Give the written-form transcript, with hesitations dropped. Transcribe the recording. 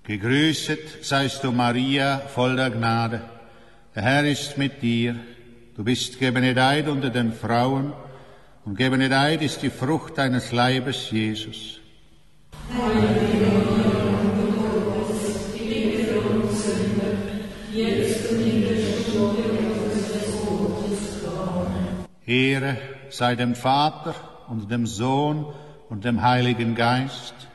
Gegrüßet seist du, Maria, voll der Gnade. Der Herr ist mit dir. Du bist gebenedeit unter den Frauen, und gebenedeit ist die Frucht deines Leibes, Jesus. Ehre sei dem Vater und dem Sohn und dem Heiligen Geist,